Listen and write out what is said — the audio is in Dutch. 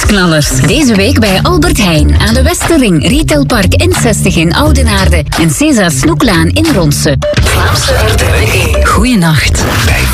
Prijsknallers. Deze week bij Albert Heijn aan de Westerring, Retailpark N60 in Oudenaarde en César Snoeklaan in Ronse. Vlaamse herdenking. Goeienacht.